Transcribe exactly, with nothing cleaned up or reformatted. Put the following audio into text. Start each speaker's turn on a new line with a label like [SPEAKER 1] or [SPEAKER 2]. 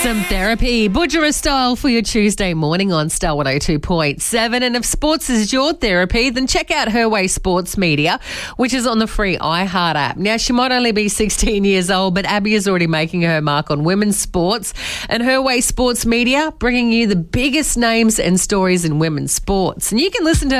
[SPEAKER 1] Some therapy, Budgerah style for your Tuesday morning on Star one oh two point seven. And if sports is your therapy, then check out Her Way Sports Media, which is on the free iHeart app. Now, she might only be sixteen years old, but Abby is already making her mark on women's sports. And Her Way Sports Media, bringing you the biggest names and stories in women's sports. And you can listen to